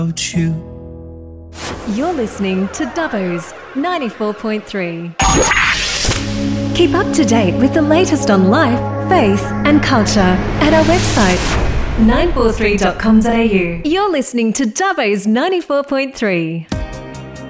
you. You're listening to Dubbo's 94.3. Keep up to date with the latest on life, faith and culture at our website 943.com.au. You're listening to Dubbo's 94.3.